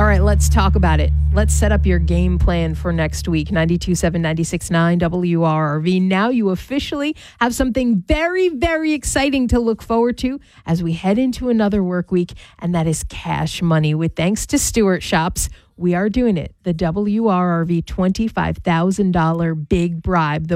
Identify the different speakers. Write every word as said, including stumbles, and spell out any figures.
Speaker 1: right, let's talk about it. Let's set up your game plan for next week. ninety-two point seven, ninety-six point nine W R R V. Now you officially have something very, very exciting to look forward to as we head into another work week, and that is cash money. With thanks to Stewart Shops, we are doing it. The W R R V twenty-five thousand dollars big bribe. The